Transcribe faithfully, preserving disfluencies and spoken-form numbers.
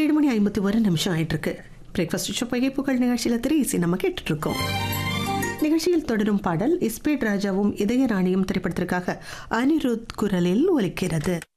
ஏழு மணி ஐம்பத்தி ஒரு நிமிஷம் ஆயிட்டு இருக்கு. பிரேக்ஃபாஸ்ட் ஷோ புகழ் நிகழ்ச்சியில் திரையிசை நம்ம கேட்டுட்டு இருக்கோம். நிகழ்ச்சியில் தொடரும் பாடல் இஸ்பேட் ராஜாவும் இதயராணியும் திரைப்படத்திற்காக அனிருத் குரலில் ஒலிக்கிறது.